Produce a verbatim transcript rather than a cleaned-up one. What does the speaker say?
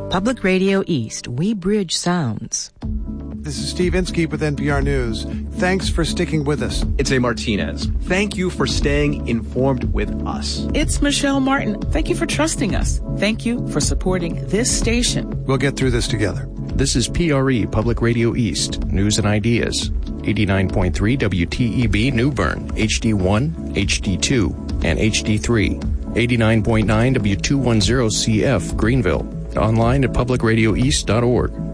Public Radio East, we bridge sounds. This is Steve Inskeep with N P R News. Thanks for sticking with us. It's A. Martinez. Thank you for staying informed with us. It's Michelle Martin. Thank you for trusting us. Thank you for supporting this station. We'll get through this together. This is P R E, Public Radio East, News and Ideas. eighty-nine point three W T E B New Bern, H D one, H D two, and H D three. eighty-nine point nine W two ten C F Greenville. Online at public radio east dot org.